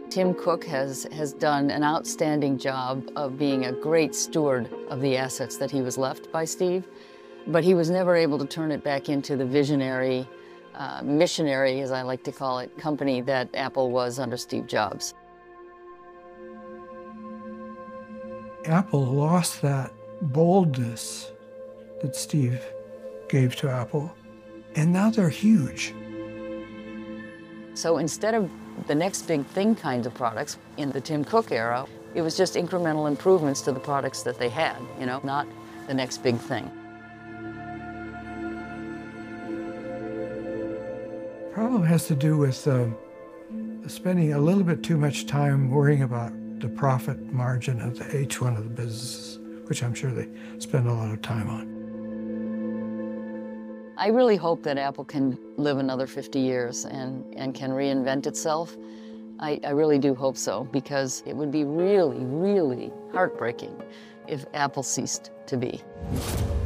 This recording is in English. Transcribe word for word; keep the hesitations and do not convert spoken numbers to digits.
Tim Cook has, has done an outstanding job of being a great steward of the assets that he was left by Steve, but he was never able to turn it back into the visionary, uh, missionary, as I like to call it, company that Apple was under Steve Jobs. Apple lost that boldness that Steve gave to Apple, and now they're huge. So instead of the next big thing kinds of products in the Tim Cook era, it was just incremental improvements to the products that they had, you know, not the next big thing. The problem has to do with uh, spending a little bit too much time worrying about the profit margin of the each one of the businesses, which I'm sure they spend a lot of time on. I really hope that Apple can live another fifty years and, and can reinvent itself. I, I really do hope so, because it would be really, really heartbreaking if Apple ceased to be.